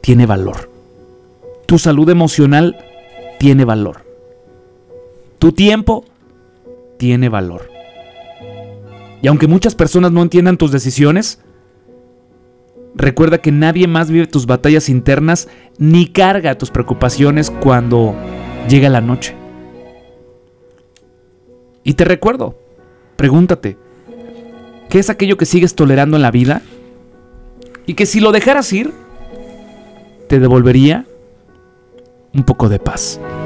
tiene valor. Tu salud emocional tiene valor. Tu tiempo tiene valor. Y aunque muchas personas no entiendan tus decisiones, recuerda que nadie más vive tus batallas internas ni carga tus preocupaciones cuando llega la noche. Y te recuerdo, pregúntate, ¿qué es aquello que sigues tolerando en la vida? Y que si lo dejaras ir, te devolvería un poco de paz.